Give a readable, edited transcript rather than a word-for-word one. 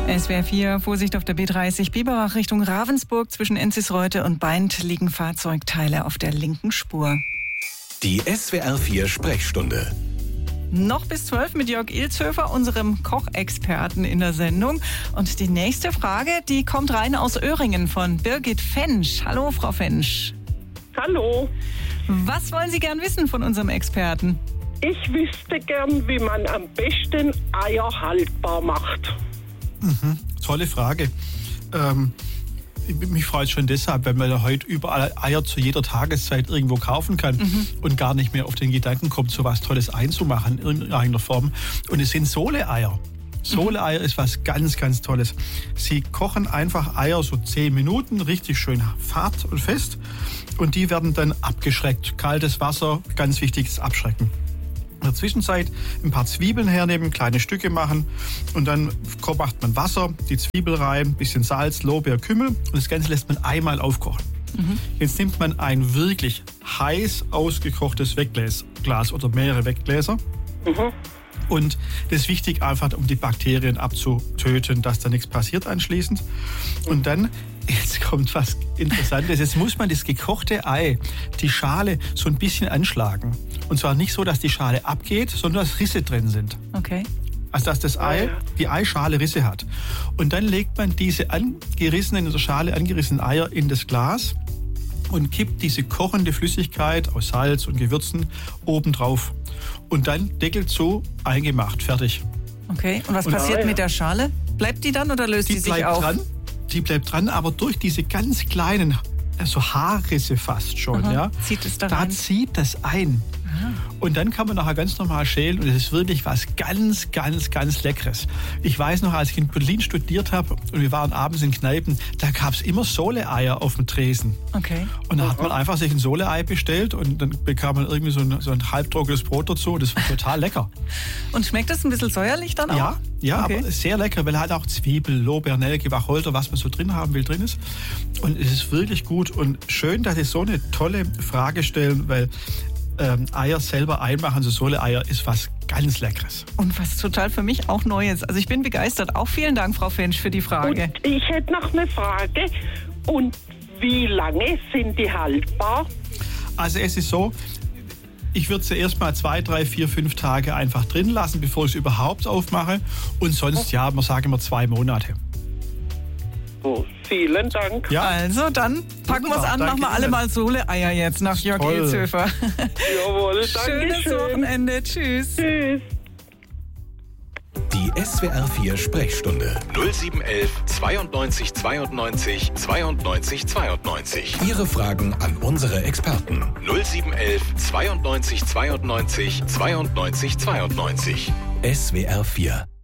SWR 4, Vorsicht auf der B30 Biberach Richtung Ravensburg. Zwischen Enzisreuth und Beint liegen Fahrzeugteile auf der linken Spur. Die SWR 4 Sprechstunde. Noch bis 12 mit Jörg Ilzhöfer, unserem Kochexperten in der Sendung. Und die nächste Frage, die kommt rein aus Öhringen von Birgit Fensch. Hallo, Frau Fensch. Hallo. Was wollen Sie gern wissen von unserem Experten? Ich wüsste gern, wie man am besten Eier haltbar macht. Tolle Frage. Mich freut es schon deshalb, weil man heute überall Eier zu jeder Tageszeit irgendwo kaufen kann und gar nicht mehr auf den Gedanken kommt, so was Tolles einzumachen in irgendeiner Form. Und es sind Soleeier. Soleeier ist was ganz, ganz Tolles. Sie kochen einfach Eier so 10 Minuten, richtig schön fad und fest. Und die werden dann abgeschreckt. Kaltes Wasser, ganz wichtiges Abschrecken. In der Zwischenzeit ein paar Zwiebeln hernehmen, kleine Stücke machen und dann macht man Wasser, die Zwiebel rein, bisschen Salz, Lorbeer, Kümmel und das Ganze lässt man einmal aufkochen. Jetzt nimmt man ein wirklich heiß ausgekochtes Wegglas oder mehrere Weggläser. Und das ist wichtig, einfach um die Bakterien abzutöten, dass da nichts passiert anschließend. Und dann, jetzt kommt was Interessantes, jetzt muss man das gekochte Ei, die Schale, so ein bisschen anschlagen. Und zwar nicht so, dass die Schale abgeht, sondern dass Risse drin sind. Okay. Also dass das Ei, die Eischale Risse hat. Und dann legt man diese in der Schale angerissenen Eier in das Glas und kippt diese kochende Flüssigkeit aus Salz und Gewürzen oben drauf. Und dann Deckel zu, eingemacht, fertig. Okay, und was passiert mit der Schale? Bleibt die dann oder löst die sich auf? Die bleibt dran, aber durch diese ganz kleinen, also Haarrisse fast schon, Zieht es da rein? Da zieht das ein. Und dann kann man nachher ganz normal schälen und es ist wirklich was ganz, ganz, ganz Leckeres. Ich weiß noch, als ich in Berlin studiert habe und wir waren abends in Kneipen, da gab es immer Soleeier auf dem Tresen. Okay. Und da hat man einfach sich ein Soleei bestellt und dann bekam man irgendwie so ein halbtrockenes Brot dazu und das war total lecker. Und schmeckt das ein bisschen säuerlich dann auch? Ja, okay. Aber sehr lecker, weil halt auch Zwiebel, Lorbeer, Nelke, Wacholder, was man so drin haben will, drin ist. Und es ist wirklich gut und schön, dass Sie so eine tolle Frage stellen, weil Eier selber einmachen, so Soleeier, ist was ganz Leckeres. Und was total für mich auch Neues. Also ich bin begeistert. Auch vielen Dank, Frau Fensch, für die Frage. Und ich hätte noch eine Frage. Und wie lange sind die haltbar? Also es ist so, ich würde sie erst mal 2, 3, 4, 5 Tage einfach drin lassen, bevor ich es überhaupt aufmache. Und sonst, man sagt immer 2 Monate. Oh, vielen Dank. Ja. Also, dann packen wir es an, machen wir alle mal Soleeier jetzt nach Jörg Ilzhöfer. Jawohl, danke schön. Schönes Wochenende. Tschüss. Tschüss. Die SWR 4 Sprechstunde 0711 92 92 92 92. Ihre Fragen an unsere Experten 0711 92 92 92 92. SWR 4